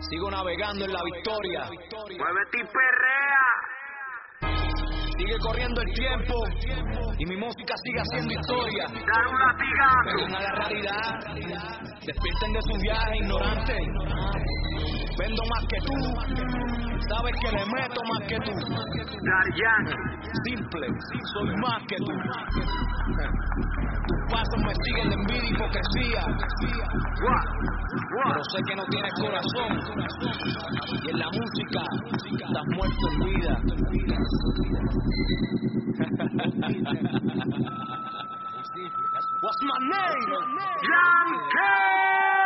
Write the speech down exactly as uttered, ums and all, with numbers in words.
Sigo navegando en la victoria. Muévete y perrea. Sigue corriendo el tiempo y mi música sigue haciendo historia. Dar un latigazo. Vengan a la realidad, despierten de su viaje ignorante. Vendo más que tú, sabes que le meto más que tú. Daddy Yankee. Simple, soy más que tú. Tus pasos me siguen de envidia y hipocresía. What? What? Pero sé que no tienes corazón. Y en la música estás muerto en vida. What's my name? Yankee.